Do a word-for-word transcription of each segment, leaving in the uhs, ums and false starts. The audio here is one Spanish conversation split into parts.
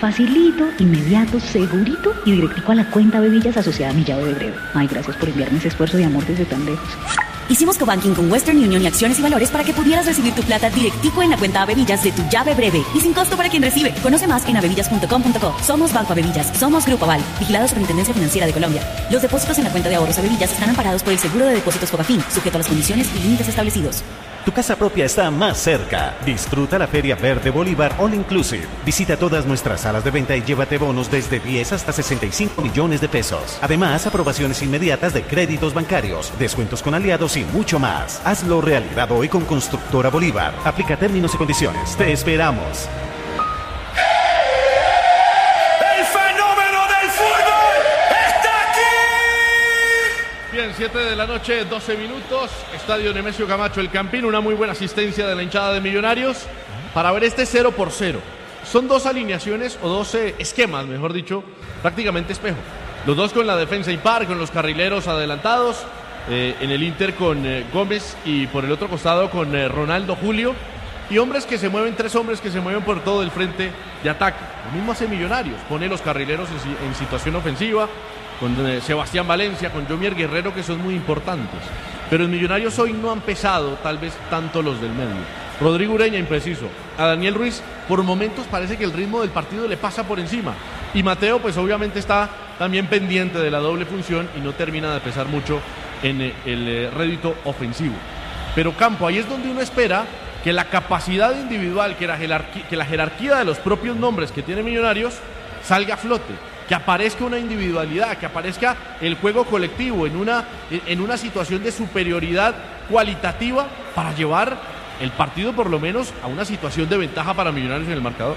Facilito, inmediato, segurito y directico a la cuenta Bevillas asociada a mi llave de breve. Ay, gracias por enviarme ese esfuerzo de amor desde tan lejos. Hicimos cobanking con Western Union y Acciones y Valores para que pudieras recibir tu plata directico en la cuenta Avevillas de tu llave breve y sin costo para quien recibe. Conoce más en avevillas punto com punto co. Somos Banco Avevillas, somos Grupo Aval, vigilado Superintendencia Financiera de Colombia. Los depósitos en la cuenta de ahorros Avevillas están amparados por el seguro de depósitos Cobafin, sujeto a las condiciones y límites establecidos. Tu casa propia está más cerca. Disfruta la Feria Verde Bolívar All Inclusive. Visita todas nuestras salas de venta y llévate bonos desde diez hasta sesenta y cinco millones de pesos. Además, aprobaciones inmediatas de créditos bancarios, descuentos con aliados y mucho más. Hazlo realidad hoy con Constructora Bolívar. Aplica términos y condiciones. Te esperamos. Bien, siete de la noche, doce minutos, Estadio Nemesio Camacho, El Campín, una muy buena asistencia de la hinchada de Millonarios para ver este cero por cero. Son dos alineaciones o dos eh, esquemas, mejor dicho, prácticamente espejo. Los dos con la defensa impar, con los carrileros adelantados, eh, en el Inter con eh, Gómez y por el otro costado con eh, Ronaldo Julio. Y hombres que se mueven, tres hombres que se mueven por todo el frente de ataque. Lo mismo hace Millonarios, pone los carrileros en, en situación ofensiva, con eh, Sebastián Valencia, con Jomier Guerrero, que son muy importantes. Pero en Millonarios hoy no han pesado tal vez tanto los del medio. Rodrigo Ureña, impreciso. A Daniel Ruiz, por momentos parece que el ritmo del partido le pasa por encima. Y Mateo, pues obviamente está también pendiente de la doble función y no termina de pesar mucho en eh, el eh, rédito ofensivo. Pero Campo, ahí es donde uno espera que la capacidad individual, que la jerarquía, que la jerarquía de los propios nombres que tiene Millonarios salga a flote. Que aparezca una individualidad, que aparezca el juego colectivo en una, en una situación de superioridad cualitativa para llevar el partido por lo menos a una situación de ventaja para Millonarios en el marcador.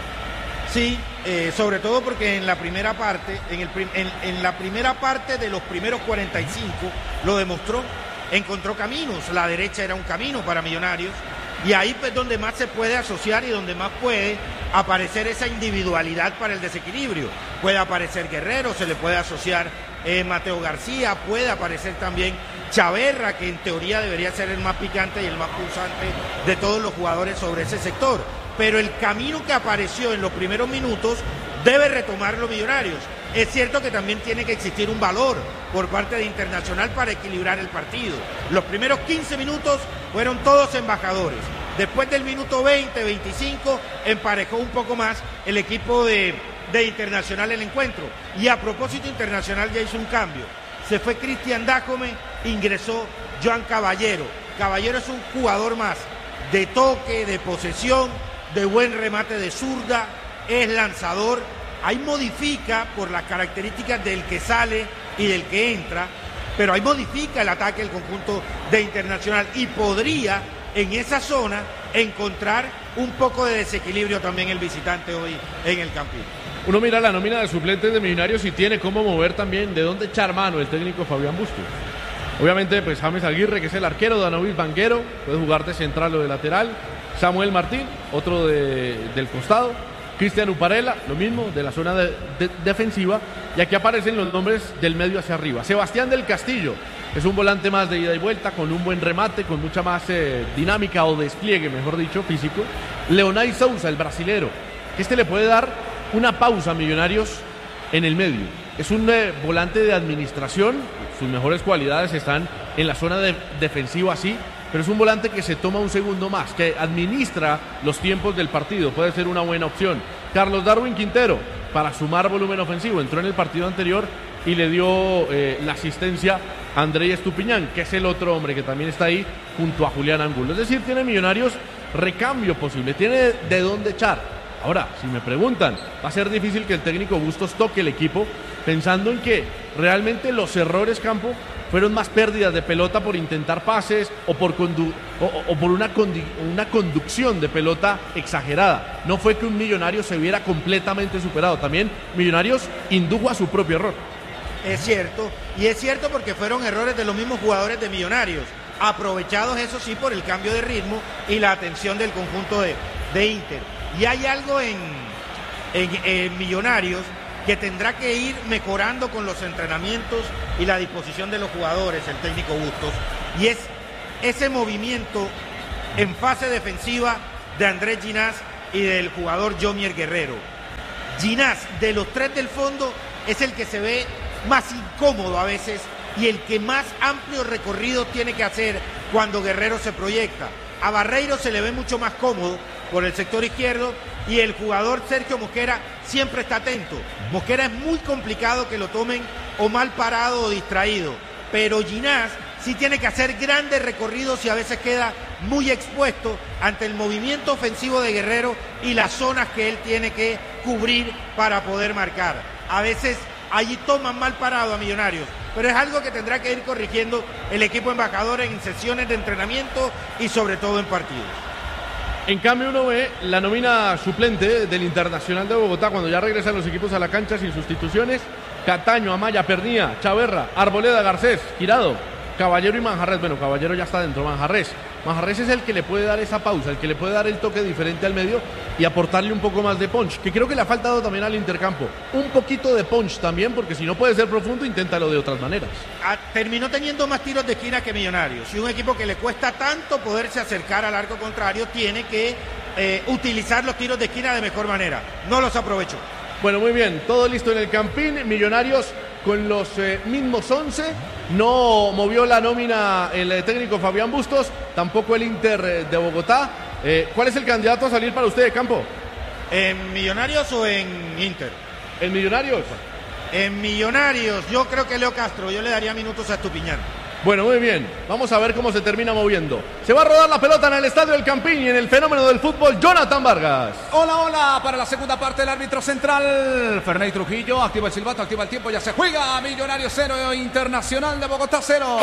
Sí, eh, sobre todo porque en la primera parte, en, el prim, en, en la primera parte de los primeros cuarenta y cinco lo demostró, encontró caminos, la derecha era un camino para Millonarios. Y ahí pues donde más se puede asociar y donde más puede aparecer esa individualidad para el desequilibrio. Puede aparecer Guerrero, se le puede asociar eh, Mateo García, puede aparecer también Chaverra, que en teoría debería ser el más picante y el más pulsante de todos los jugadores sobre ese sector. Pero el camino que apareció en los primeros minutos debe retomar los Millonarios. Es cierto que también tiene que existir un valor por parte de Internacional para equilibrar el partido. Los primeros quince minutos fueron todos embajadores. Después del minuto veinte, veinticinco, emparejó un poco más el equipo de, de Internacional el encuentro. Y a propósito, Internacional ya hizo un cambio. Se fue Cristian Dájome, ingresó Joan Caballero. Caballero es un jugador más de toque, de posesión, de buen remate de zurda, es lanzador. Ahí modifica por las características del que sale y del que entra, pero ahí modifica el ataque del conjunto de Internacional y podría en esa zona encontrar un poco de desequilibrio también el visitante hoy en el Campín. Uno mira la nómina de suplentes de Millonarios y tiene cómo mover también de dónde echar mano el técnico Fabián Bustos. Obviamente pues James Aguirre, que es el arquero, Danovis Banguero, puede jugar de central o de lateral, Samuel Martín, otro de, del costado, Cristian Uparela, lo mismo, de la zona de, de, defensiva, y aquí aparecen los nombres del medio hacia arriba. Sebastián del Castillo, es un volante más de ida y vuelta, con un buen remate, con mucha más eh, dinámica o despliegue, mejor dicho, físico. Leonay Souza, el brasilero, que este le puede dar una pausa a Millonarios en el medio. Es un eh, volante de administración, sus mejores cualidades están en la zona de, defensiva así, pero es un volante que se toma un segundo más, que administra los tiempos del partido, puede ser una buena opción. Carlos Darwin Quintero, para sumar volumen ofensivo, entró en el partido anterior y le dio eh, la asistencia a Andrei Estupiñán, que es el otro hombre que también está ahí junto a Julián Angulo. Es decir, tiene Millonarios recambio posible, tiene de dónde echar. Ahora, si me preguntan, va a ser difícil que el técnico Bustos toque el equipo pensando en que realmente los errores, Campo, fueron más pérdidas de pelota por intentar pases o por, condu- o, o por una, condi- una conducción de pelota exagerada. No fue que un Millonario se viera completamente superado. También Millonarios indujo a su propio error. Es cierto, y es cierto porque fueron errores de los mismos jugadores de Millonarios, aprovechados eso sí por el cambio de ritmo y la atención del conjunto de, de Inter. Y hay algo en, en, en Millonarios que tendrá que ir mejorando con los entrenamientos y la disposición de los jugadores, el técnico Bustos, y es ese movimiento en fase defensiva de Andrés Ginás y del jugador Jomier Guerrero. Ginás, de los tres del fondo, es el que se ve más incómodo a veces y el que más amplio recorrido tiene que hacer cuando Guerrero se proyecta. A Barreiro se le ve mucho más cómodo por el sector izquierdo y el jugador Sergio Mosquera siempre está atento. Mosquera es muy complicado que lo tomen o mal parado o distraído, pero Ginás sí tiene que hacer grandes recorridos y a veces queda muy expuesto ante el movimiento ofensivo de Guerrero y las zonas que él tiene que cubrir para poder marcar. A veces allí toman mal parado a Millonarios, pero es algo que tendrá que ir corrigiendo el equipo embajador en sesiones de entrenamiento y sobre todo en partidos. En cambio uno ve la nómina suplente del Internacional de Bogotá cuando ya regresan los equipos a la cancha sin sustituciones. Cataño, Amaya, Pernía, Chaverra, Arboleda, Garcés, Girado, Caballero y Manjarres. Bueno, Caballero ya está dentro, Manjarres. Manjarres es el que le puede dar esa pausa, el que le puede dar el toque diferente al medio y aportarle un poco más de punch, que creo que le ha faltado también al intercampo. Un poquito de punch también, porque si no puede ser profundo, inténtalo de otras maneras. Ah, terminó teniendo más tiros de esquina que Millonarios. Y un equipo que le cuesta tanto poderse acercar al arco contrario tiene que eh, utilizar los tiros de esquina de mejor manera. No los aprovechó. Bueno, muy bien, todo listo en el Campín. Millonarios con los eh, mismos once. No movió la nómina el eh, técnico Fabián Bustos, tampoco el Inter eh, de Bogotá. Eh, ¿Cuál es el candidato a salir para usted de campo? ¿En Millonarios o en Inter? ¿En Millonarios? En Millonarios, yo creo que Leo Castro, yo le daría minutos a Estupiñán. Bueno, muy bien, vamos a ver cómo se termina moviendo. Se va a rodar la pelota en el estadio del Campín y en el fenómeno del fútbol, Jonathan Vargas. Hola, hola, para la segunda parte del árbitro central, Ferney Trujillo, activa el silbato, activa el tiempo, ya se juega. Millonarios cero, Internacional de Bogotá cero.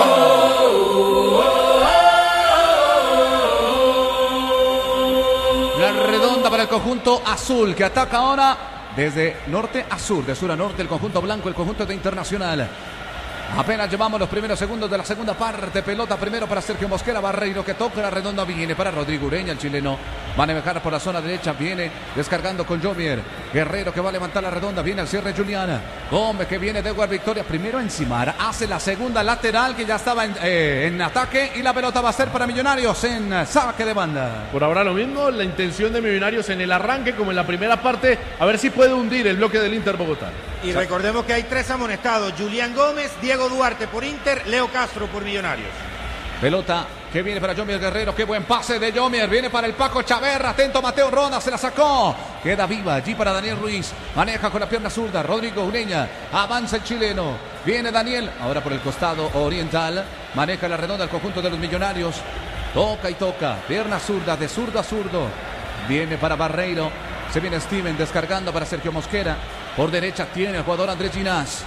La redonda para el conjunto azul que ataca ahora desde norte a sur, de sur a norte el conjunto blanco, el conjunto de Internacional. Apenas llevamos los primeros segundos de la segunda parte. Pelota primero para Sergio Mosquera. Barreiro que toca la redonda. Viene para Rodrigo Ureña, el chileno. Va a navegar por la zona derecha. Viene descargando con Jomier. Guerrero que va a levantar la redonda. Viene al cierre Juliana. Gómez que viene de Edward Victoria. Primero encimar. Hace la segunda lateral que ya estaba en, eh, en ataque. Y la pelota va a ser para Millonarios en saque de banda. Por ahora lo mismo. La intención de Millonarios en el arranque como en la primera parte. A ver si puede hundir el bloque del Inter Bogotá. Y recordemos que hay tres amonestados. Julián Gómez, Diego Duarte por Inter, Leo Castro por Millonarios. Pelota que viene para Jomier Guerrero. Qué buen pase de Jomier. Viene para el Paco Chaverra. Atento Mateo Ronda. Se la sacó. Queda viva allí para Daniel Ruiz. Maneja con la pierna zurda. Rodrigo Ureña. Avanza el chileno. Viene Daniel. Ahora por el costado oriental. Maneja la redonda el conjunto de los Millonarios. Toca y toca. Pierna zurda. De zurdo a zurdo. Viene para Barreiro. Se viene Steven descargando para Sergio Mosquera. Por derecha tiene el jugador Andrés Ginás.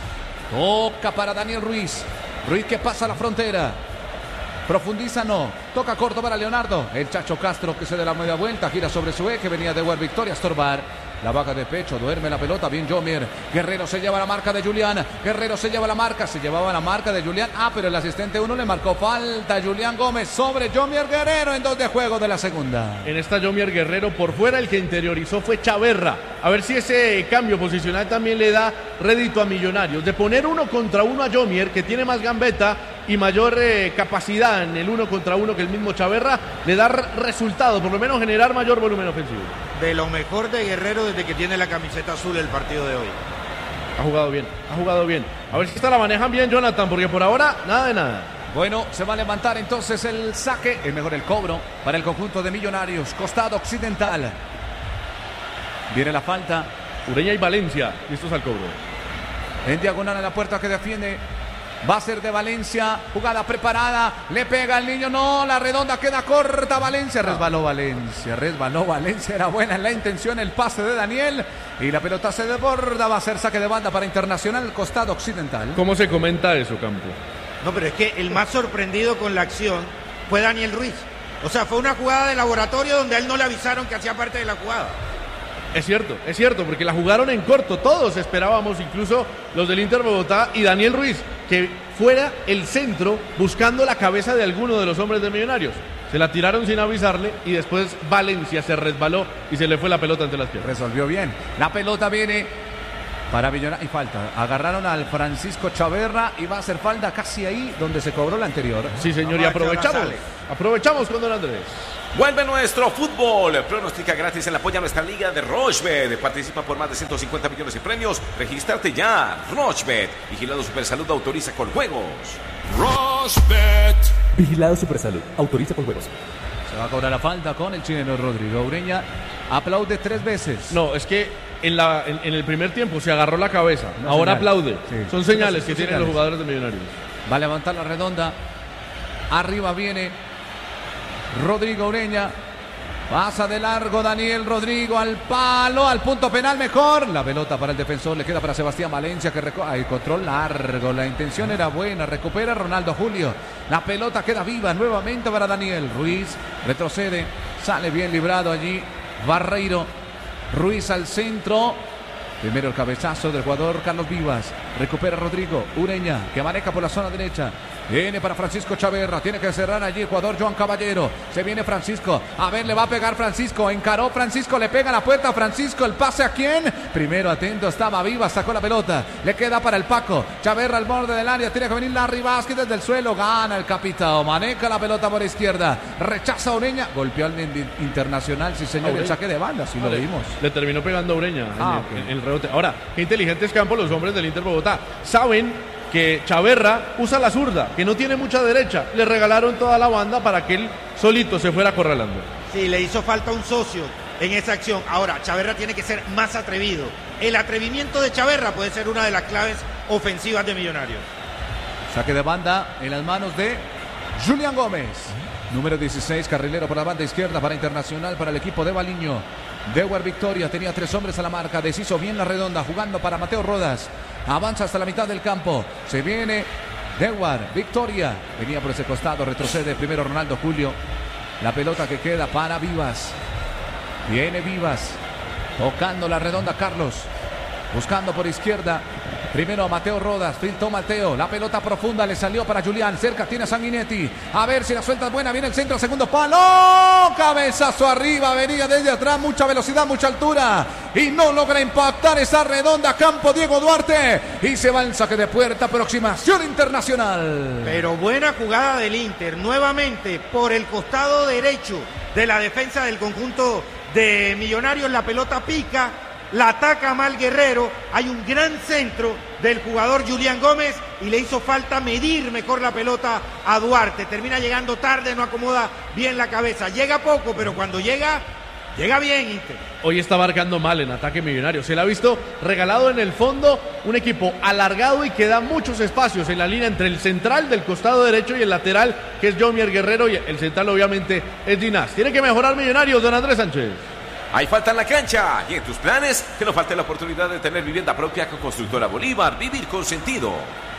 Toca para Daniel Ruiz. Ruiz que pasa la frontera. Profundiza no. Toca corto para Leonardo. El Chacho Castro que se da la media vuelta. Gira sobre su eje. Venía de War Victoria a estorbar. La baja de pecho. Duerme la pelota. Bien Jomier. Guerrero se lleva la marca de Julián. Guerrero se lleva la marca. Se llevaba la marca de Julián. Ah, pero el asistente uno le marcó falta. Julián Gómez sobre Jomier Guerrero en dos de juego de la segunda. En esta Jomier Guerrero por fuera. El que interiorizó fue Chaverra. A ver si ese cambio posicional también le da rédito a Millonarios. De poner uno contra uno a Jomier, que tiene más gambeta y mayor eh, capacidad en el uno contra uno que el mismo Chaverra, le da resultado, por lo menos generar mayor volumen ofensivo. De lo mejor de Guerrero desde que tiene la camiseta azul el partido de hoy. Ha jugado bien, ha jugado bien. A ver si esta la manejan bien, Jonathan, porque por ahora nada de nada. Bueno, se va a levantar entonces el saque, es mejor el cobro para el conjunto de Millonarios, costado occidental. Viene la falta. Ureña y Valencia, listos al cobro. En diagonal a la puerta que defiende. Va a ser de Valencia, jugada preparada, le pega el niño, no, la redonda queda corta, Valencia, resbaló Valencia, resbaló Valencia, era buena en la intención el pase de Daniel y la pelota se desborda, va a ser saque de banda para Internacional, costado occidental. ¿Cómo se comenta eso, Campo? No, pero es que el más sorprendido con la acción fue Daniel Ruiz, o sea, fue una jugada de laboratorio donde a él no le avisaron que hacía parte de la jugada. Es cierto, es cierto, porque la jugaron en corto, todos esperábamos, incluso los del Inter Bogotá y Daniel Ruiz, que fuera el centro buscando la cabeza de alguno de los hombres de Millonarios. Se la tiraron sin avisarle y después Valencia se resbaló y se le fue la pelota entre las piernas. Resolvió bien, la pelota viene para Millonarios y falta. Agarraron al Francisco Chaverra y va a hacer falta casi ahí donde se cobró la anterior. Sí, señor, y aprovechamos, aprovechamos con don Andrés. Vuelve nuestro fútbol. Pronostica gratis en la apoya nuestra liga de Rochebet. Participa por más de ciento cincuenta millones de premios. Regístrate ya. Rochebet. Vigilado Supersalud, autoriza con juegos. Rochebet. Vigilado Supersalud, autoriza con juegos. Se va a cobrar la falta con el chileno Rodrigo Ureña. Aplaude tres veces. No, es que en, la, en, en el primer tiempo se agarró la cabeza. Una Ahora señal. aplaude. Sí. Son señales son que tienen señales. los jugadores de Millonarios. Va a levantar la redonda. Arriba viene Rodrigo Ureña. Pasa de largo Daniel Rodrigo al palo, al punto penal mejor. La pelota para el defensor, le queda para Sebastián Valencia que reco hay control largo. La intención era buena, recupera Ronaldo Julio. La pelota queda viva nuevamente para Daniel Ruiz. Retrocede, sale bien librado allí Barreiro. Ruiz al centro. Primero el cabezazo del jugador Carlos Vivas. Recupera Rodrigo Ureña que maneja por la zona derecha. Viene para Francisco Chaverra. Tiene que cerrar allí el jugador Joan Caballero. Se viene Francisco. A ver, le va a pegar Francisco. Encaró Francisco. Le pega la puerta a Francisco. El pase a quién. Primero atento estaba Vivas. Sacó la pelota. Le queda para el Paco. Chaverra al borde del área. Tiene que venir Larry Vázquez desde el suelo. Gana el capitán. Maneja la pelota por izquierda. Rechaza a Ureña. Golpeó al Internacional. Sí, señor. El saque de banda. Sí, lo vimos. Le terminó pegando a Ureña ah, en, okay. en el rebote. Ahora, qué inteligentes campos los hombres del Inter Bogotá. Saben que Chaverra usa la zurda, que no tiene mucha derecha. Le regalaron toda la banda para que él solito se fuera acorralando. Sí, le hizo falta un socio en esa acción. Ahora, Chaverra tiene que ser más atrevido. El atrevimiento de Chaverra puede ser una de las claves ofensivas de Millonarios. Saque de banda en las manos de Julián Gómez. Número dieciséis, carrilero por la banda izquierda para Internacional, para el equipo de Baliño. Dewar Victoria tenía tres hombres a la marca, deshizo bien la redonda, jugando para Mateo Rodas. Avanza hasta la mitad del campo. Se viene Dewar Victoria. Venía por ese costado, retrocede primero Ronaldo Julio. La pelota que queda para Vivas. Viene Vivas. Tocando la redonda Carlos. Buscando por izquierda. Primero a Mateo Rodas, filtró Mateo, la pelota profunda le salió para Julián, cerca tiene a Sanguinetti, a ver si la suelta es buena, viene el centro, segundo palo, cabezazo arriba, venía desde atrás, mucha velocidad, mucha altura, y no logra impactar esa redonda, campo Diego Duarte, y se va el saque de puerta, aproximación Internacional. Pero buena jugada del Inter, nuevamente por el costado derecho de la defensa del conjunto de Millonarios, la pelota pica, la ataca mal Guerrero, hay un gran centro del jugador Julián Gómez y le hizo falta medir mejor la pelota a Duarte, termina llegando tarde, no acomoda bien la cabeza, llega poco, pero cuando llega, llega bien Inter. Hoy está marcando mal en ataque Millonario, se le ha visto regalado en el fondo, un equipo alargado y que da muchos espacios en la línea entre el central del costado derecho y el lateral, que es Jomier Guerrero, y el central obviamente es Dinás. Tiene que mejorar Millonarios, don Andrés Sánchez. Hay falta en la cancha y en tus planes que no falte la oportunidad de tener vivienda propia con Constructora Bolívar. Vivir con sentido.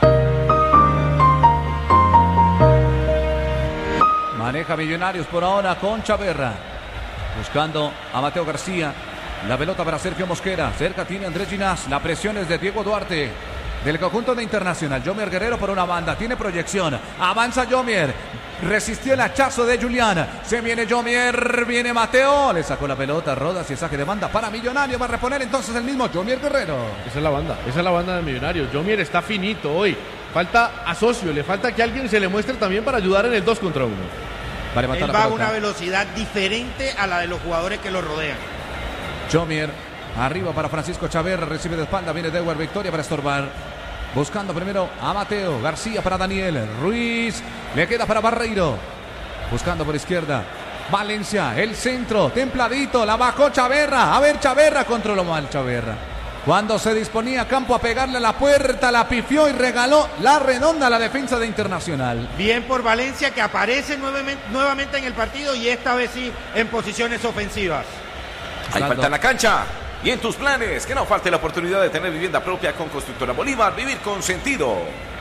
Maneja Millonarios por ahora con Chaverra. Buscando a Mateo García. La pelota para Sergio Mosquera. Cerca tiene Andrés Ginás. La presión es de Diego Duarte. Del conjunto de Internacional. Jomier Guerrero por una banda. Tiene proyección. Avanza Jomier. Resistió el hachazo de Julián. Se viene Jomier. Viene Mateo. Le sacó la pelota. Rodas y saque de banda para Millonarios. Va a reponer entonces el mismo Jomier Guerrero. Esa es la banda. Esa es la banda de Millonarios. Jomier está finito hoy. Falta a socio. Le falta que alguien se le muestre también para ayudar en el dos contra uno. Va a Él va a una velocidad diferente a la de los jugadores que lo rodean. Jomier. Arriba para Francisco Chaverra. Recibe de espalda. Viene Dewar Victoria para estorbar. Buscando primero a Mateo García para Daniel Ruiz. Le queda para Barreiro. Buscando por izquierda. Valencia, el centro, templadito. La bajó Chaverra. A ver, Chaverra controló mal Chaverra. Cuando se disponía Campo a pegarle a la puerta, la pifió y regaló la redonda a la defensa de Internacional. Bien por Valencia, que aparece nuevamente, nuevamente en el partido y esta vez sí en posiciones ofensivas. Hay falta en la cancha. Y en tus planes, que no falte la oportunidad de tener vivienda propia con Constructora Bolívar. Vivir con sentido.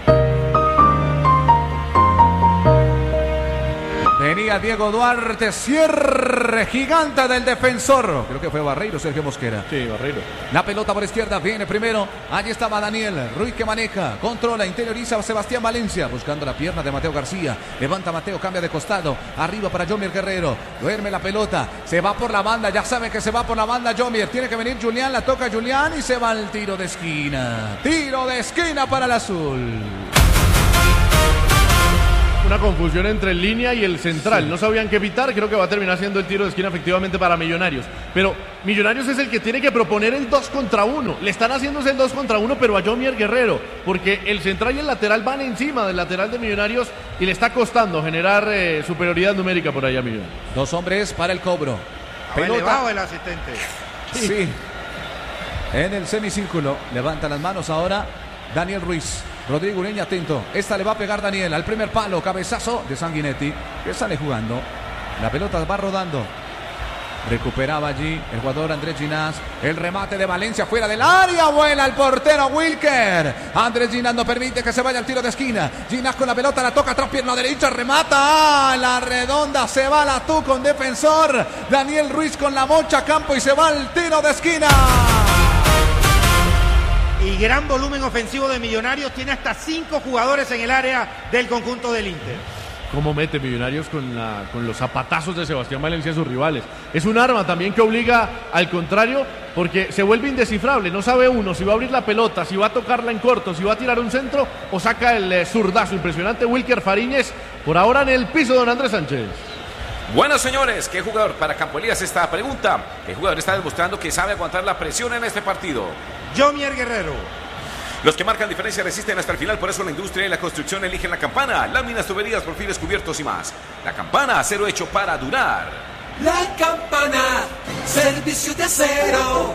Venía Diego Duarte, cierre gigante del defensor. Creo que fue Barreiro, Sergio Mosquera. Sí, Barreiro. La pelota por izquierda, viene primero. Allí estaba Daniel Ruiz que maneja, controla, interioriza a Sebastián Valencia. Buscando la pierna de Mateo García. Levanta Mateo, cambia de costado. Arriba para Jomier Guerrero. Duerme la pelota. Se va por la banda, ya sabe que se va por la banda Jomier. Tiene que venir Julián, la toca Julián y se va al tiro de esquina. Tiro de esquina para el azul. una confusión entre el línea y el central. Sí. No sabían qué pitar, creo que va a terminar siendo el tiro de esquina efectivamente para Millonarios. Pero Millonarios es el que tiene que proponer el dos contra uno. Le están haciendo el dos contra uno, pero a Jomier Guerrero, porque el central y el lateral van encima del lateral de Millonarios y le está costando generar eh, superioridad numérica por allá a Millonarios. Dos hombres para el cobro. Pelota el asistente. Sí. sí. En el semicírculo levanta las manos ahora Daniel Ruiz. Rodrigo Ureña atento. Esta le va a pegar Daniel al primer palo. Cabezazo de Sanguinetti, que sale jugando. La pelota va rodando. Recuperaba allí el jugador Andrés Ginás. El remate de Valencia fuera del área. Vuela el portero Wilker. Andrés Ginás no permite que se vaya al tiro de esquina. Ginás con la pelota, la toca tras pierna derecha. Remata. La redonda se va la tú con defensor. Daniel Ruiz con la mocha a campo y se va al tiro de esquina. Y gran volumen ofensivo de Millonarios. Tiene hasta cinco jugadores en el área del conjunto del Inter. Cómo mete Millonarios con, la, con los zapatazos de Sebastián Valencia a sus rivales. Es un arma también que obliga al contrario, porque se vuelve indescifrable. No sabe uno si va a abrir la pelota, si va a tocarla en corto, si va a tirar un centro o saca el eh, zurdazo. Impresionante Wilker Fariñez. Por ahora en el piso, don Andrés Sánchez. Bueno, señores, ¿qué jugador para Campo Elías esta pregunta? ¿Qué jugador está demostrando que sabe aguantar la presión en este partido? Jomier Guerrero. Los que marcan diferencia resisten hasta el final, por eso la industria y la construcción eligen la Campana. Láminas, tuberías, perfiles, cubiertos y más. La Campana, acero hecho para durar. La Campana, servicio de acero.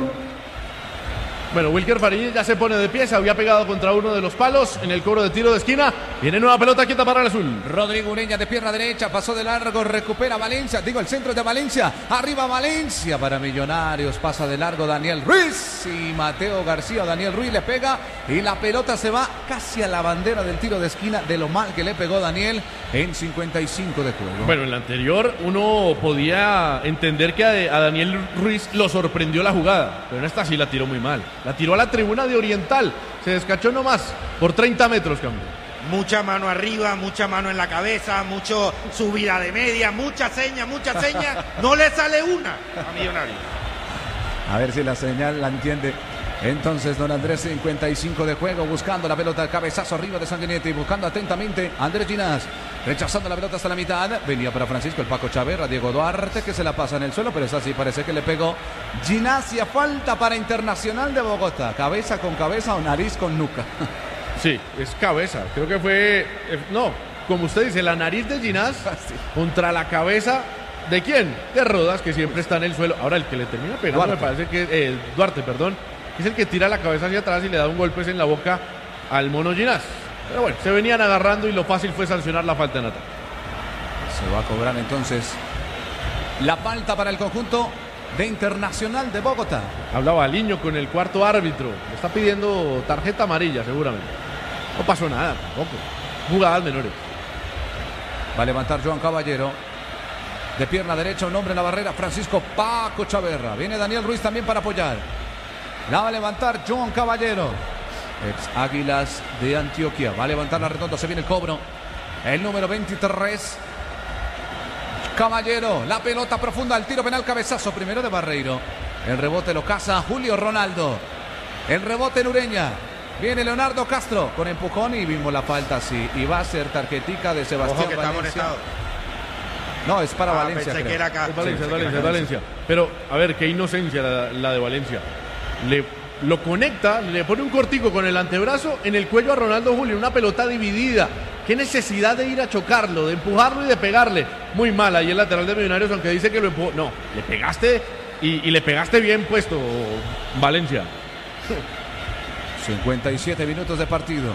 Bueno, Wilker Fariñez ya se pone de pie, se había pegado contra uno de los palos en el cobro de tiro de esquina. Viene nueva pelota quieta para el azul. Rodrigo Ureña de pierna derecha, pasó de largo, recupera Valencia, digo el centro de Valencia, arriba Valencia para Millonarios, pasa de largo Daniel Ruiz y Mateo García. Daniel Ruiz le pega y la pelota se va casi a la bandera del tiro de esquina de lo mal que le pegó Daniel en cincuenta y cinco de juego. Bueno, en la anterior uno podía entender que a, a Daniel Ruiz lo sorprendió la jugada, pero en esta sí la tiró muy mal. La tiró a la tribuna de Oriental. Se descachó nomás por treinta metros, cambio. Mucha mano arriba, mucha mano en la cabeza, mucho subida de media, mucha seña, mucha seña. No le sale una a Millonarios. A ver si la señal la entiende. Entonces, don Andrés, cincuenta y cinco de juego, buscando la pelota, el cabezazo arriba de Sanguinetti, buscando atentamente Andrés Ginás, rechazando la pelota hasta la mitad. Venía para Francisco el Paco Chaverra, Diego Duarte, que se la pasa en el suelo, pero es así, parece que le pegó Ginás. Y a falta para Internacional de Bogotá, cabeza con cabeza o nariz con nuca. Sí, es cabeza, creo que fue, eh, no, como usted dice, la nariz de Ginás sí. Contra la cabeza. ¿De quién? De Rodas, que siempre está en el suelo. Ahora el que le termina pegando Duarte. Me parece que eh, Duarte, perdón. Es el que tira la cabeza hacia atrás y le da un golpe en la boca al mono Ginás. Pero bueno, se venían agarrando y lo fácil fue sancionar la falta en ataque. Se va a cobrar entonces la falta para el conjunto de Internacional de Bogotá. Hablaba Aliño con el cuarto árbitro. Le está pidiendo tarjeta amarilla seguramente. No pasó nada tampoco. Jugadas menores. Va a levantar Joan Caballero. De pierna derecha, un hombre en la barrera, Francisco Paco Chaverra. Viene Daniel Ruiz también para apoyar. La va a levantar Joan Caballero, ex Águilas de Antioquia. Va a levantar la redonda, se viene el cobro. El número veintitrés. Caballero, la pelota profunda, el tiro penal, cabezazo primero de Barreiro. El rebote lo caza Julio Ronaldo. El rebote en Ureña. Viene Leonardo Castro con empujón y vimos la falta, sí. Y va a ser tarjetica de Sebastián Ojo que Valencia. No, es para ah, Valencia. Pensé que era acá. Es Valencia, sí, Valencia, Valencia. Pero, a ver, qué inocencia la, la de Valencia. Le, lo conecta, le pone un cortico con el antebrazo en el cuello a Ronaldo Julio, una pelota dividida. Qué necesidad de ir a chocarlo, de empujarlo y de pegarle. Muy mal ahí el lateral de Millonarios, aunque dice que lo empujó. No, le pegaste y, y le pegaste bien puesto, Valencia. cincuenta y siete minutos de partido.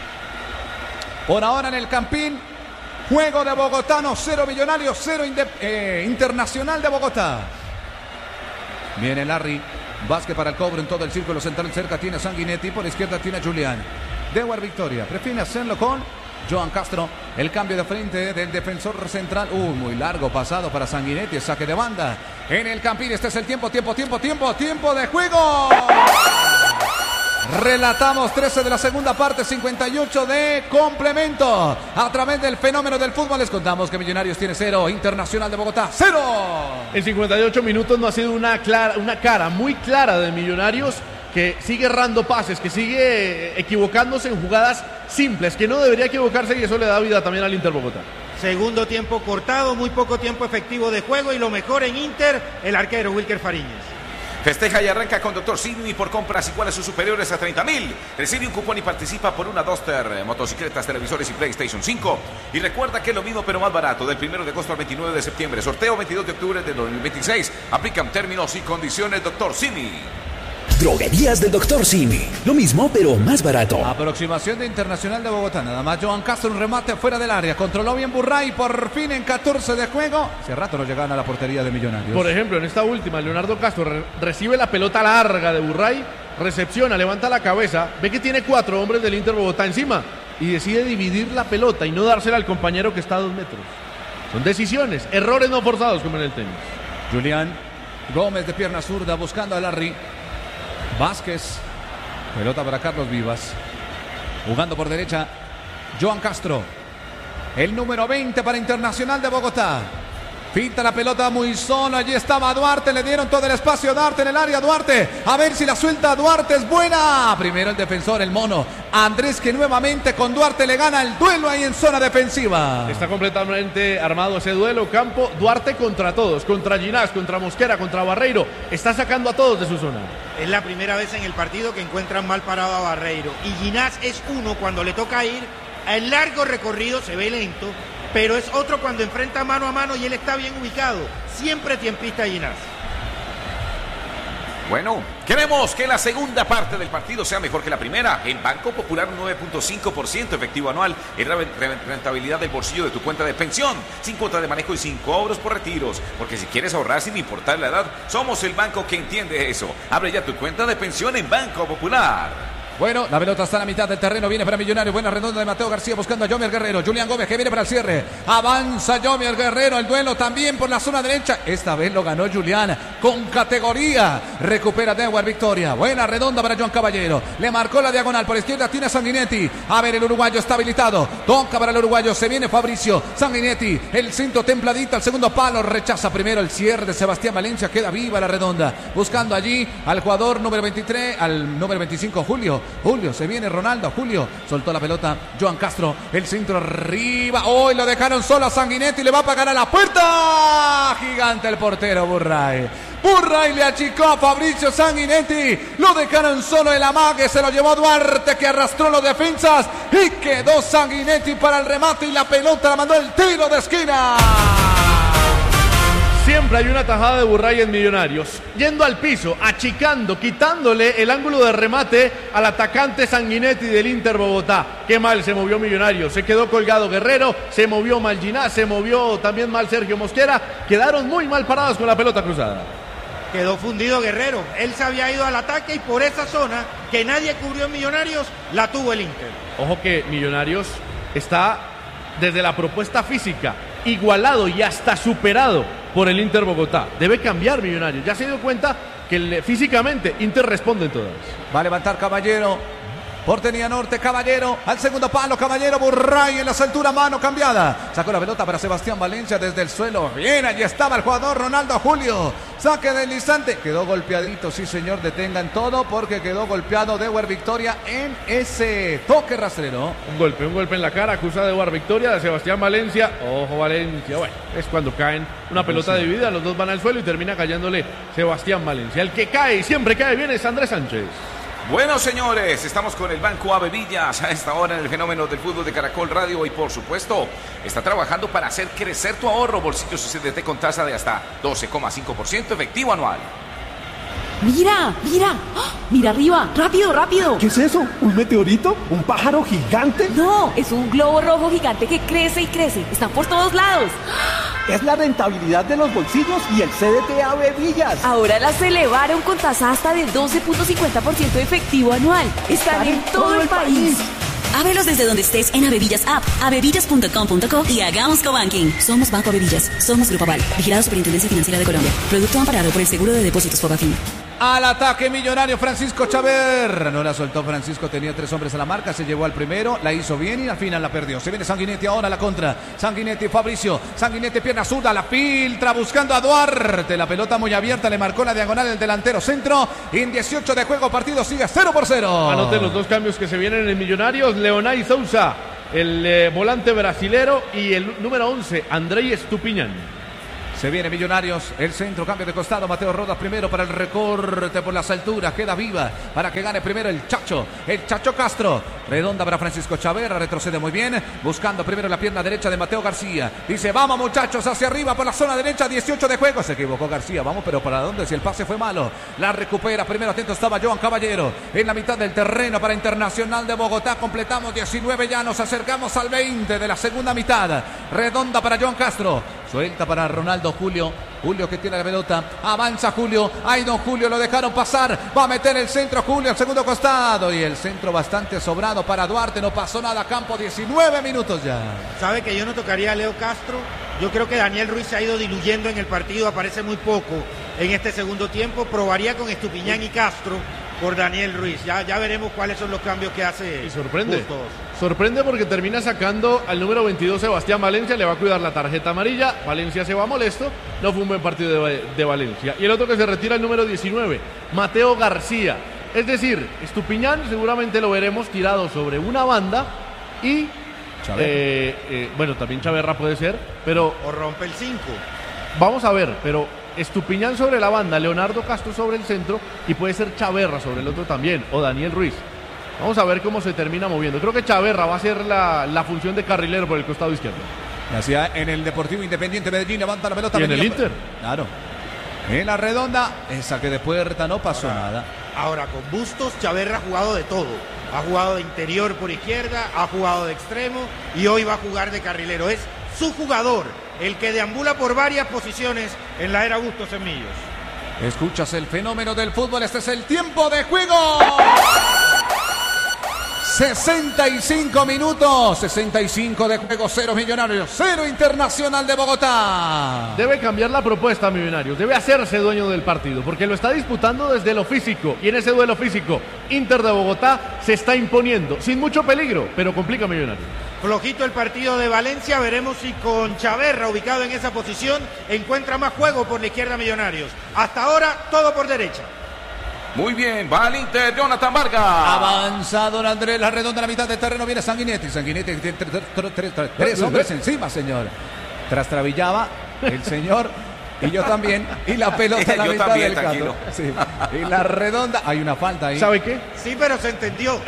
Por ahora en el Campín, juego de Bogotano, cero Millonarios, cero eh, Internacional de Bogotá. Viene Larry. Vázquez para el cobro en todo el círculo central. Cerca tiene Sanguinetti, por la izquierda tiene Julián. Dewar Victoria, prefiere hacerlo con Joan Castro. El cambio de frente del defensor central. Uh, muy largo pasado para Sanguinetti. Saque de banda en el Campín. Este es el tiempo, tiempo, tiempo, tiempo, tiempo de juego. Relatamos trece de la segunda parte, cincuenta y ocho de complemento. A través del fenómeno del fútbol les contamos que Millonarios tiene cero, Internacional de Bogotá cero. En cincuenta y ocho minutos no ha sido una, clara, una cara muy clara de Millonarios que sigue errando pases, que sigue equivocándose en jugadas simples, que no debería equivocarse y eso le da vida también al Inter Bogotá. Segundo tiempo cortado, muy poco tiempo efectivo de juego y lo mejor en Inter, el arquero Wilker Fariñez. Festeja y arranca con Doctor Simi por compras iguales o superiores a treinta mil. Recibe un cupón y participa por una Duster, motocicletas, televisores y PlayStation cinco. Y recuerda que es lo mismo pero más barato, del primero de agosto al veintinueve de septiembre. Sorteo veintidós de octubre de dos mil veintiséis. Aplican términos y condiciones Doctor Simi. Droguerías del Doctor Simi. Lo mismo, pero más barato. Aproximación de Internacional de Bogotá. Nada más Joan Castro, un remate fuera del área. Controló bien Burray. Por fin en catorce de juego. Hace rato no llegaban a la portería de Millonarios. Por ejemplo, en esta última, Leonardo Castro re recibe la pelota larga de Burray. Recepciona, levanta la cabeza. Ve que tiene cuatro hombres del Inter Bogotá encima. Y decide dividir la pelota y no dársela al compañero que está a dos metros. Son decisiones, errores no forzados como en el tenis. Julián Gómez de pierna zurda buscando a Larry. Vázquez, pelota para Carlos Vivas, jugando por derecha, Joan Castro, el número veinte para Internacional de Bogotá, finta la pelota muy solo, allí estaba Duarte, le dieron todo el espacio a Duarte en el área, Duarte, a ver si la suelta Duarte, es buena, primero el defensor, el mono, Andrés que nuevamente con Duarte le gana el duelo ahí en zona defensiva. Está completamente armado ese duelo, Campo, Duarte contra todos, contra Ginás, contra Mosquera, contra Barreiro, está sacando a todos de su zona. Es la primera vez en el partido que encuentran mal parado a Barreiro. Y Ginás es uno cuando le toca ir. El largo recorrido se ve lento, pero es otro cuando enfrenta mano a mano y él está bien ubicado. Siempre tiempista Ginás. Bueno, queremos que la segunda parte del partido sea mejor que la primera. En Banco Popular, nueve punto cinco por ciento efectivo anual. Es la rentabilidad del bolsillo de tu cuenta de pensión. Sin cuota de manejo y sin cobros por retiros. Porque si quieres ahorrar sin importar la edad, somos el banco que entiende eso. Abre ya tu cuenta de pensión en Banco Popular. Bueno, la pelota está a la mitad del terreno, viene para Millonarios, buena redonda de Mateo García buscando a Yomier Guerrero, Julián Gómez que viene para el cierre, avanza Yomier Guerrero, el duelo también por la zona derecha, esta vez lo ganó Julián con categoría, recupera Dewar Victoria, buena redonda para Joan Caballero, le marcó la diagonal por izquierda, tiene a Sanguinetti, a ver el uruguayo está habilitado, toca para el uruguayo, se viene Fabricio, Sanguinetti, el cinto templadito al segundo palo, rechaza primero el cierre de Sebastián Valencia, queda viva la redonda, buscando allí al jugador número veintitrés, al número veinticinco Julio, Julio, se viene Ronaldo, Julio, soltó la pelota, Joan Castro, el centro arriba, hoy lo dejaron solo a Sanguinetti, le va a pagar a la puerta, gigante el portero Burray, Burray le achicó a Fabricio Sanguinetti, lo dejaron solo el amague, se lo llevó Duarte que arrastró los defensas y quedó Sanguinetti para el remate y la pelota la mandó el tiro de esquina. Siempre hay una tajada de Burray en Millonarios, yendo al piso, achicando, quitándole el ángulo de remate al atacante Sanguinetti del Inter Bogotá. Qué mal se movió Millonarios, se quedó colgado Guerrero, se movió mal Ginás, se movió también mal Sergio Mosquera, quedaron muy mal parados con la pelota cruzada. Quedó fundido Guerrero, él se había ido al ataque y por esa zona que nadie cubrió en Millonarios, la tuvo el Inter. Ojo que Millonarios está desde la propuesta física igualado y hasta superado por el Inter Bogotá. Debe cambiar Millonarios. Ya se dio cuenta que le, físicamente Inter responde en todas. Va a levantar Caballero. Portería Norte, Caballero. Al segundo palo, Caballero. Burray en la altura, mano cambiada. Sacó la pelota para Sebastián Valencia desde el suelo. Bien, allí estaba el jugador Ronaldo Julio. Saque deslizante. Quedó golpeadito, sí señor. Detengan todo porque quedó golpeado Dewar Victoria en ese toque rastrero. Un golpe, un golpe en la cara. Acusa de Dewar Victoria de Sebastián Valencia. Ojo Valencia. Bueno, es cuando caen una pelota dividida. Los dos van al suelo y termina cayéndole Sebastián Valencia. El que cae y siempre cae bien es Andrés Sánchez. Bueno, señores, estamos con el Banco Ave Villas a esta hora en el fenómeno del fútbol de Caracol Radio y, por supuesto, está trabajando para hacer crecer tu ahorro. Bolsillo C D T con tasa de hasta doce coma cinco por ciento efectivo anual. Mira, mira, ¡oh! Mira arriba, rápido, rápido. ¿Qué es eso? ¿Un meteorito? ¿Un pájaro gigante? No, es un globo rojo gigante que crece y crece. Están por todos lados. Es la rentabilidad de los bolsillos y el C D T Ave Villas. Ahora las elevaron con tasa hasta de doce punto cincuenta por ciento efectivo anual. Están, Están en, en todo, todo el país. país. Ábrelos desde donde estés en Avevillas App, avevillas punto com punto co y hagamos cobanking. Somos Banco Avevillas, somos Grupo Aval, vigilado Superintendencia Financiera de Colombia. Producto amparado por el Seguro de Depósitos Fogafín. Al ataque Millonario, Francisco Chaverra. No la soltó Francisco, tenía tres hombres a la marca, se llevó al primero, la hizo bien y al final la perdió. Se viene Sanguinetti ahora a la contra. Sanguinetti, Fabricio. Sanguinetti, pierna zurda, la filtra buscando a Duarte. La pelota muy abierta, le marcó la diagonal el delantero centro. En dieciocho de juego, partido sigue cero por cero. Anoten los dos cambios que se vienen en el Millonarios. Leonay Sousa, el eh, volante brasilero, y el número once, Andrei Estupiñán. Se viene Millonarios, el centro, cambio de costado, Mateo Rodas primero para el recorte por las alturas, queda viva para que gane primero el Chacho, el Chacho Castro, redonda para Francisco Chaverra, retrocede muy bien, buscando primero la pierna derecha de Mateo García, dice vamos muchachos hacia arriba por la zona derecha, dieciocho de juego, se equivocó García, vamos pero ¿para dónde? Si el pase fue malo, la recupera, primero atento estaba Johan Caballero, en la mitad del terreno para Internacional de Bogotá, completamos diecinueve ya, nos acercamos al veinte de la segunda mitad, redonda para Johan Castro, suelta para Ronaldo Julio, Julio que tiene la pelota, avanza Julio, ay don Julio, lo dejaron pasar, va a meter el centro Julio al segundo costado y el centro bastante sobrado para Duarte, no pasó nada, campo, diecinueve minutos ya. Sabe que yo no tocaría a Leo Castro, yo creo que Daniel Ruiz se ha ido diluyendo en el partido, aparece muy poco en este segundo tiempo, probaría con Estupiñán y Castro por Daniel Ruiz, ya, ya veremos cuáles son los cambios que hace. Y sorprende, Bustos. sorprende porque termina sacando al número veintidós Sebastián Valencia, le va a cuidar la tarjeta amarilla, Valencia se va molesto, no fue un buen partido de, de Valencia. Y el otro que se retira el número diecinueve, Mateo García, es decir, Estupiñán seguramente lo veremos tirado sobre una banda y, eh, eh, bueno, también Chaverra puede ser, pero... O rompe el cinco. Vamos a ver, pero... Estupiñán sobre la banda, Leonardo Castro sobre el centro y puede ser Chaverra sobre el otro también, o Daniel Ruiz. Vamos a ver cómo se termina moviendo. Creo que Chaverra va a ser la, la función de carrilero por el costado izquierdo. Hacía en el Deportivo Independiente Medellín, levanta la pelota. Y en el Inter. Claro. En la redonda, esa que de puerta no pasó ahora, nada. Ahora con Bustos, Chaverra ha jugado de todo. Ha jugado de interior por izquierda, ha jugado de extremo y hoy va a jugar de carrilero. Es su jugador, el que deambula por varias posiciones en la era Bustos en Millos. Escuchas el fenómeno del fútbol, este es el tiempo de juego. sesenta y cinco minutos, sesenta y cinco de juego, cero Millonarios, cero Internacional de Bogotá. Debe cambiar la propuesta, Millonarios, debe hacerse dueño del partido, porque lo está disputando desde lo físico, y en ese duelo físico, Inter de Bogotá se está imponiendo, sin mucho peligro, pero complica Millonarios. Flojito el partido de Valencia, veremos si con Chaverra ubicado en esa posición encuentra más juego por la izquierda Millonarios. Hasta ahora, todo por derecha. Muy bien, va al Inter, Jonathan Vargas. Avanza don Andrés, la redonda a la mitad del terreno, viene Sanguinetti. Sanguinetti tiene tres, tres, tres, tres, tres hombres encima, señor. Trastrabillaba el señor y yo también. Y la pelota a la yo mitad también, del campo. Sí. Y la redonda, hay una falta ahí. ¿Sabe qué? Sí, pero se entendió.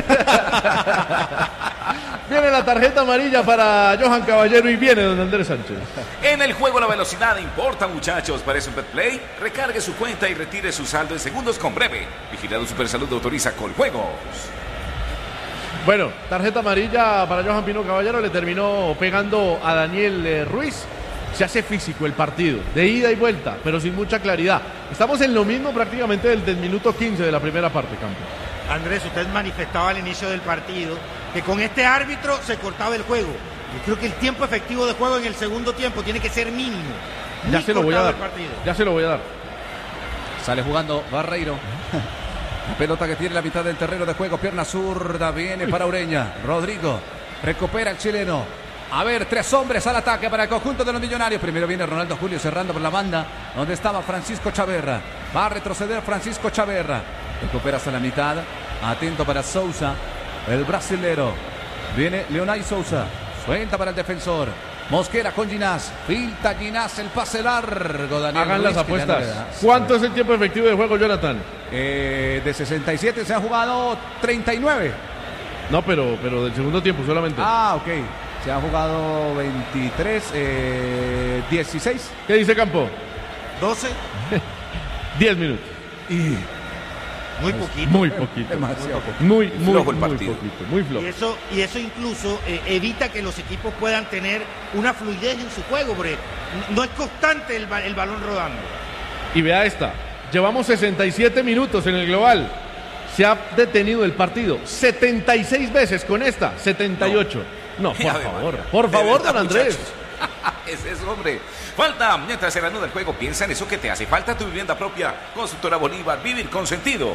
Viene la tarjeta amarilla para Johan Caballero y viene don Andrés Sánchez. En el juego la velocidad importa, muchachos. Para eso en BetPlay, recargue su cuenta y retire su saldo en segundos con Breve. Vigilado Supersalud autoriza Coljuegos. Bueno, tarjeta amarilla para Johan Pino Caballero, le terminó pegando a Daniel eh, Ruiz. Se hace físico el partido, de ida y vuelta, pero sin mucha claridad. Estamos en lo mismo prácticamente del, del minuto quince de la primera parte, Campo. Andrés, usted manifestaba al inicio del partido que con este árbitro se cortaba el juego. Yo creo que el tiempo efectivo de juego en el segundo tiempo tiene que ser mínimo. Muy ya se lo voy a dar. partido. Ya se lo voy a dar. Sale jugando Barreiro. La pelota que tiene la mitad del terreno de juego, pierna zurda, viene para Ureña. Rodrigo recupera el chileno. A ver, tres hombres al ataque para el conjunto de los Millonarios. Primero viene Ronaldo Julio cerrando por la banda, donde estaba Francisco Chaverra. Va a retroceder Francisco Chaverra. Recupera hasta la mitad. Atento para Sousa, el brasilero. Viene Leonay Sousa. Suelta para el defensor. Mosquera con Ginás. Filta Ginás, el pase largo. Daniel Hagan Ruiz, las apuestas. No ¿Cuánto es el tiempo efectivo de juego, Jonathan? Eh, de sesenta y siete se han jugado treinta y nueve. No, pero, pero del segundo tiempo solamente. Ah, ok. Se han jugado veintitrés, eh, dieciséis. ¿Qué dice Campo? doce. diez minutos. Y muy poquito. Muy poquito. Demasiado. Muy, muy, flojo el muy partido. poquito. Muy flojo. Y eso, y eso incluso eh, evita que los equipos puedan tener una fluidez en su juego, porque no es constante el, el balón rodando. Y vea esta. Llevamos sesenta y siete minutos en el global. Se ha detenido el partido setenta y seis veces con esta, setenta y ocho. No, no por Además, favor. Por favor, verdad, don Andrés. muchachos, Es eso, hombre. Falta, mientras se reanuda el juego, piensa en eso que te hace falta, tu vivienda propia. Constructora Bolívar, vivir con sentido.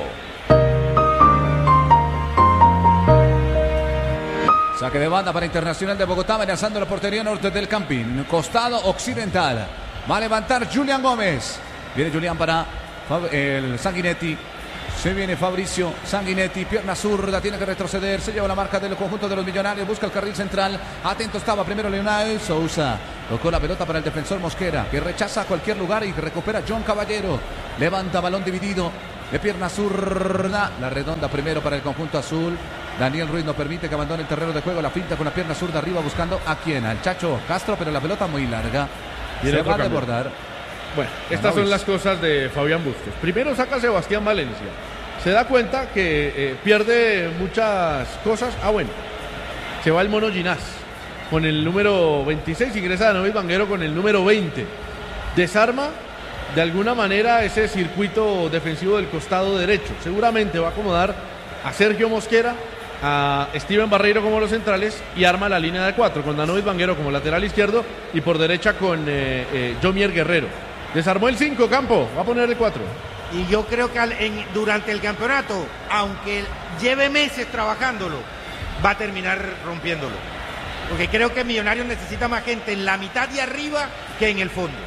Saque de banda para Internacional de Bogotá, amenazando la portería norte del Campín. Costado occidental. Va a levantar Julián Gómez. Viene Julián para el Sanguinetti. Se viene Fabricio Sanguinetti, pierna zurda, tiene que retroceder, se lleva la marca del conjunto de los Millonarios, busca el carril central, atento estaba primero Leonel Sousa, tocó la pelota para el defensor Mosquera, que rechaza a cualquier lugar y recupera John Caballero, levanta balón dividido, de pierna zurda, la redonda primero para el conjunto azul, Daniel Ruiz no permite que abandone el terreno de juego, la finta con la pierna zurda arriba buscando a quién, al Chacho Castro, pero la pelota muy larga, y se va a desbordar. Bueno, estas son las cosas de Fabián Bustos. Primero saca a Sebastián Valencia. Se da cuenta que eh, pierde muchas cosas. Ah, bueno. Se va el Mono Ginás con el número veintiséis. Ingresa Danovis Vanguero con el número veinte. Desarma de alguna manera ese circuito defensivo del costado derecho. Seguramente va a acomodar a Sergio Mosquera, a Steven Barreiro como los centrales y arma la línea de cuatro con Danovis Vanguero como lateral izquierdo y por derecha con eh, eh, Jomier Guerrero. Desarmó el cinco, Campo, va a poner el cuatro. Y yo creo que al, en, durante el campeonato, aunque lleve meses trabajándolo, va a terminar rompiéndolo. Porque creo que Millonarios necesita más gente en la mitad y arriba que en el fondo.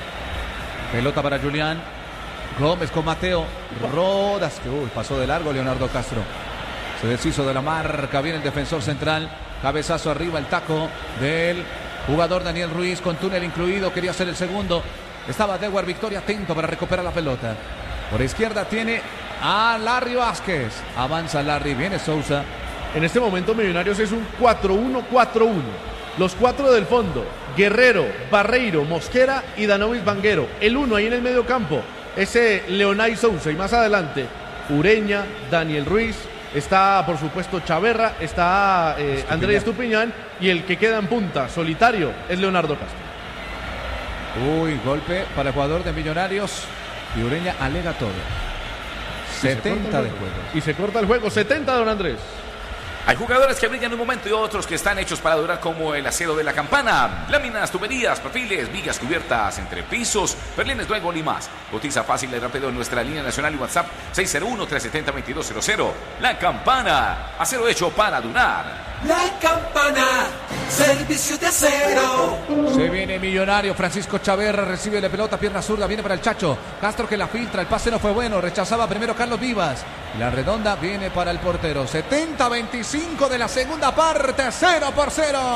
Pelota para Julián Gómez con Mateo Rodas, que uy, pasó de largo Leonardo Castro. Se deshizo de la marca, viene el defensor central. Cabezazo arriba, el taco del jugador Daniel Ruiz con túnel incluido, quería hacer el segundo. Estaba Dewar Victoria atento para recuperar la pelota. Por izquierda tiene a Larry Vázquez. Avanza Larry, viene Sousa. En este momento Millonarios es un cuatro uno cuatro uno. Los cuatro del fondo, Guerrero, Barreiro, Mosquera y Danovis Vanguero. El uno ahí en el medio campo, ese Leonay Sousa. Y más adelante, Ureña, Daniel Ruiz. Está, por supuesto, Chaverra. Está eh, Andrés Estupiñán. Y el que queda en punta, solitario, es Leonardo Castro. Uy, golpe para el jugador de Millonarios. Y Ureña alega todo. setenta de juego. Y se corta el juego. setenta, don Andrés. Hay jugadores que brillan en un momento y otros que están hechos para durar, como el acero de la campana. Láminas, tuberías, perfiles, vigas cubiertas, entrepisos, perlines, luego y más. Cotiza fácil y rápido en nuestra línea nacional y WhatsApp seis cero uno, tres siete cero, dos dos cero cero. La Campana, acero hecho para durar. La Campana, servicio de acero. Se viene Millonario, Francisco Chaverra recibe la pelota, pierna zurda, viene para el Chacho Castro, que la filtra, el pase no fue bueno, rechazaba primero Carlos Vivas. La redonda viene para el portero. setenta veinticinco de la segunda parte, cero por cero.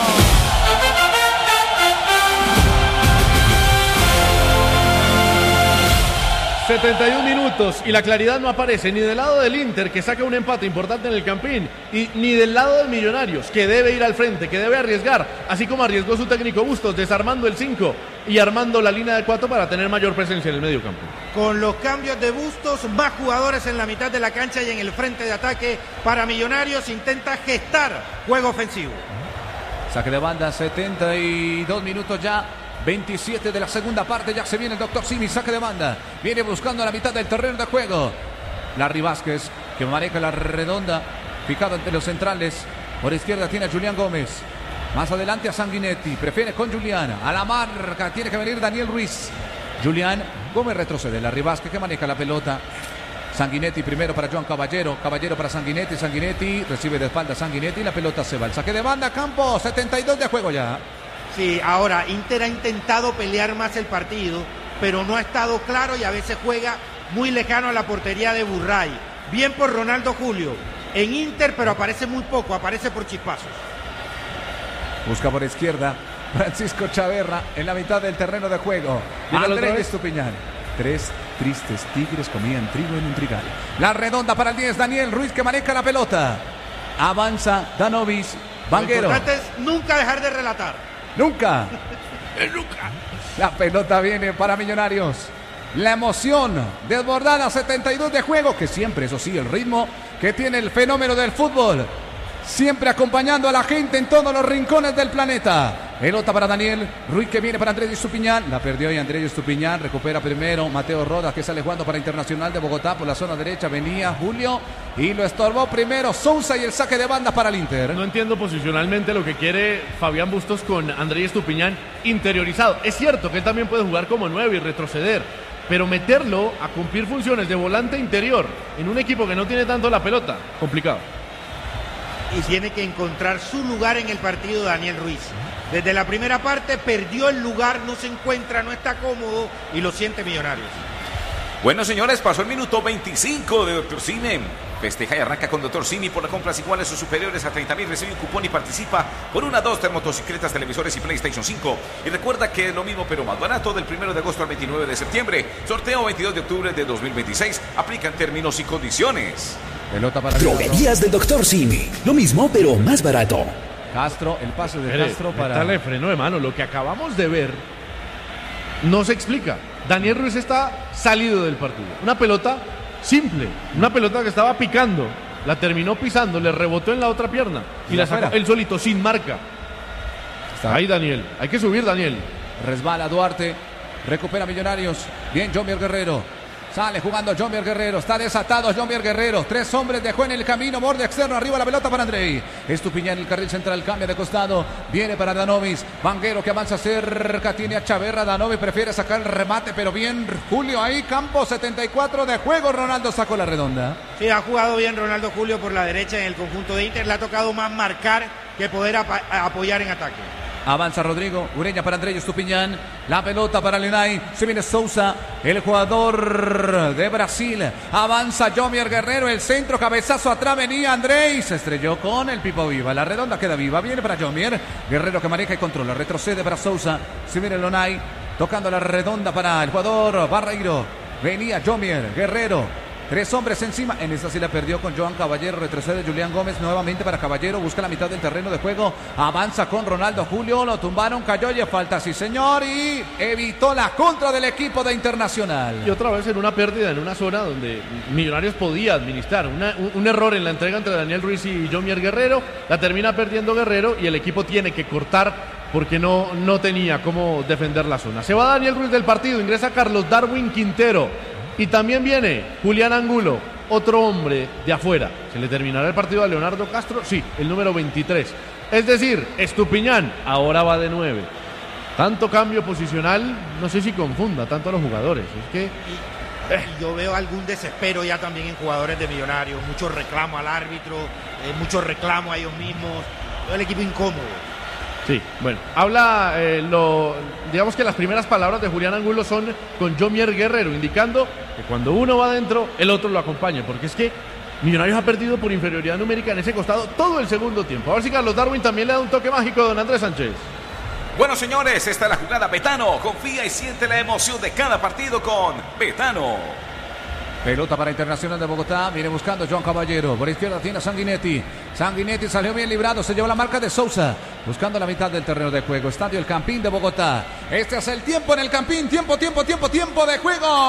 setenta y un minutos y la claridad no aparece ni del lado del Inter, que saca un empate importante en el Campín, y ni del lado de Millonarios, que debe ir al frente, que debe arriesgar, así como arriesgó su técnico Bustos, desarmando el cinco y armando la línea de cuatro para tener mayor presencia en el medio campo. Con los cambios de Bustos, más jugadores en la mitad de la cancha y en el frente de ataque para Millonarios, intenta gestar juego ofensivo. Saque de banda, setenta y dos minutos ya. veintisiete de la segunda parte, ya se viene el doctor Simi, saque de banda, viene buscando a la mitad del terreno de juego. Larry Vázquez, que maneja la redonda, picado entre los centrales. Por izquierda tiene a Julián Gómez, más adelante a Sanguinetti, prefiere con Julián, a la marca tiene que venir Daniel Ruiz. Julián Gómez retrocede, Larry Vázquez que maneja la pelota. Sanguinetti primero para Joan Caballero, Caballero para Sanguinetti, Sanguinetti recibe de espalda Sanguinetti y la pelota se va. El saque de banda, Campo, setenta y dos de juego ya. Sí, ahora Inter ha intentado pelear más el partido, pero no ha estado claro y a veces juega muy lejano a la portería de Burray. Bien por Ronaldo Julio, en Inter, pero aparece muy poco, aparece por chispazos. Busca por izquierda Francisco Chaverra en la mitad del terreno de juego. Andrés Estupiñán. Tres tristes tigres comían trigo en un trigal. La redonda para el diez, Daniel Ruiz, que maneja la pelota. Avanza Danovis Vanguero. Lo importante es nunca dejar de relatar. Nunca. Nunca. La pelota viene para Millonarios. La emoción desbordada, setenta y dos de juego, que siempre, eso sí, el ritmo que tiene el fenómeno del fútbol. Siempre acompañando a la gente en todos los rincones del planeta. Pelota para Daniel Ruiz, que viene para Andrés Estupiñán. La perdió y Andrés Estupiñán recupera primero Mateo Rodas, que sale jugando para Internacional de Bogotá por la zona derecha. Venía Julio y lo estorbó primero Sousa y el saque de banda para el Inter. No entiendo posicionalmente lo que quiere Fabián Bustos con Andrés Estupiñán interiorizado. Es cierto que él también puede jugar como nueve y retroceder, pero meterlo a cumplir funciones de volante interior en un equipo que no tiene tanto la pelota, complicado. Y tiene que encontrar su lugar en el partido Daniel Ruiz. Desde la primera parte perdió el lugar, no se encuentra, no está cómodo y lo siente Millonarios. Bueno, señores, pasó el minuto veinticinco de Doctor Cine. Festeja y arranca con Doctor Cine por las compras iguales o superiores a treinta mil. Recibe un cupón y participa por una, dos termotocicletas, televisores y PlayStation cinco. Y recuerda que es lo mismo pero más barato del primero de agosto al veintinueve de septiembre. Sorteo veintidós de octubre de dos mil veintiséis. Aplican términos y condiciones. Pelota para Droguerías del Doctor Simi. Lo mismo pero más barato. Castro, el pase de Espere, Castro para... Dale freno de mano. Lo que acabamos de ver no se explica. Daniel Ruiz está salido del partido. Una pelota simple, una pelota que estaba picando, la terminó pisando, le rebotó en la otra pierna y, y la sacó él solito, sin marca. Está ahí Daniel, hay que subir Daniel. Resbala Duarte, recupera Millonarios. Bien, Jomier Guerrero. Sale jugando Jomier Guerrero, está desatado Jomier Guerrero. Tres hombres dejó en el camino, borde externo, arriba la pelota para Andrei. Estupiñán en el carril central, cambia de costado. Viene para Danovis, Vanguero que avanza cerca, tiene a Chaverra. Danovis prefiere sacar el remate, pero bien Julio ahí, campo setenta y cuatro de juego. Ronaldo sacó la redonda. Sí, ha jugado bien Ronaldo Julio por la derecha en el conjunto de Inter. Le ha tocado más marcar que poder ap apoyar en ataque. Avanza Rodrigo, Ureña para Andrés Estupiñán, la pelota para Lenay, se viene Sousa, el jugador de Brasil, avanza Jomier Guerrero, el centro, cabezazo atrás, venía Andrés, se estrelló con el Pipo Viva, la redonda queda viva, viene para Jomier, Guerrero que maneja y controla, retrocede para Sousa, se viene Lenay, tocando la redonda para el jugador Barreiro, venía Jomier Guerrero. Tres hombres encima, en esta sí la perdió con Joan Caballero, retrocede Julián Gómez nuevamente para Caballero, busca la mitad del terreno de juego, avanza con Ronaldo Julio, lo tumbaron, cayó y falta, sí señor, y evitó la contra del equipo de Internacional. Y otra vez en una pérdida, en una zona donde Millonarios podía administrar, una, un, un error en la entrega entre Daniel Ruiz y Jomier Guerrero, la termina perdiendo Guerrero y el equipo tiene que cortar porque no, no tenía cómo defender la zona. Se va Daniel Ruiz del partido, ingresa Carlos Darwin Quintero. Y también viene Julián Angulo, otro hombre de afuera. ¿Se le terminará el partido a Leonardo Castro? Sí, el número veintitrés. Es decir, Estupiñán ahora va de nueve. Tanto cambio posicional, no sé si confunda tanto a los jugadores. Es que... Y, y yo veo algún desespero ya también en jugadores de Millonarios. Mucho reclamo al árbitro, eh, mucho reclamo a ellos mismos. Todo el equipo incómodo. Sí, bueno, habla, eh, lo, digamos que las primeras palabras de Julián Angulo son con Jomier Guerrero, indicando que cuando uno va adentro, el otro lo acompaña, porque es que Millonarios ha perdido por inferioridad numérica en ese costado todo el segundo tiempo. A ver si Carlos Darwin también le da un toque mágico a don Andrés Sánchez. Bueno, señores, esta es la jugada Betano. Confía y siente la emoción de cada partido con Betano. Pelota para Internacional de Bogotá, viene buscando Joan Caballero, por izquierda tiene a Sanguinetti, Sanguinetti salió bien librado, se llevó la marca de Sousa, buscando la mitad del terreno de juego, Estadio El Campín de Bogotá, este es el tiempo en el Campín, tiempo, tiempo, tiempo, tiempo de juego.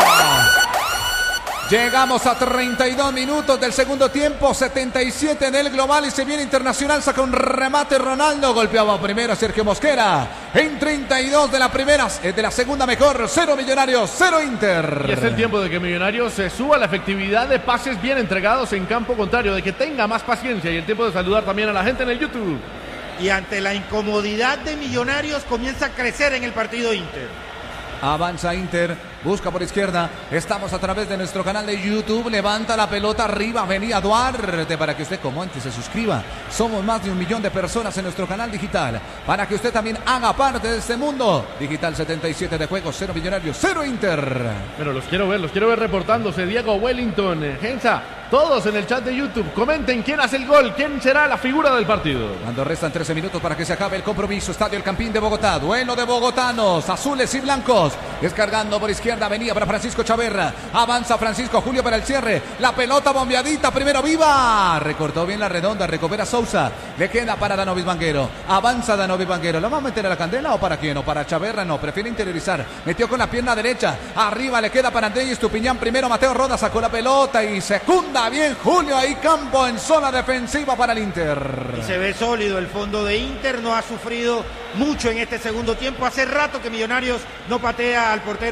Llegamos a treinta y dos minutos del segundo tiempo, setenta y siete del global y se viene Internacional, saca un remate Ronaldo, golpeaba primero a Sergio Mosquera, en treinta y dos de la primera, de la segunda mejor, cero Millonarios, cero Inter. Y es el tiempo de que Millonarios se suba la efectividad de pases bien entregados en campo contrario, de que tenga más paciencia y el tiempo de saludar también a la gente en el YouTube. Y ante la incomodidad de Millonarios comienza a crecer en el partido Inter. Avanza Inter, busca por izquierda, estamos a través de nuestro canal de YouTube, levanta la pelota arriba, venía Duarte, para que usted como antes se suscriba, somos más de un millón de personas en nuestro canal digital, para que usted también haga parte de este mundo, digital setenta y siete de juego, cero Millonarios, cero Inter. Bueno, los quiero ver, los quiero ver reportándose, Diego Wellington, Gensa, todos en el chat de YouTube, comenten quién hace el gol, quién será la figura del partido. Cuando restan trece minutos para que se acabe el compromiso, Estadio El Campín de Bogotá, duelo de bogotanos, azules y blancos, descargando por izquierda, venía para Francisco Chaverra, avanza Francisco Julio para el cierre, la pelota bombeadita, primero Viva, recortó bien la redonda, recupera Sousa, le queda para Danovis Vanguero, avanza Danovis Vanguero, ¿la va a meter a la candela o para quién? O para Chaverra, no, prefiere interiorizar, metió con la pierna derecha, arriba le queda para Andrés Estupiñán, primero Mateo Roda sacó la pelota y secunda bien Julio, ahí campo en zona defensiva para el Inter. Y se ve sólido el fondo de Inter, no ha sufrido mucho en este segundo tiempo, hace rato que Millonarios no patea al portero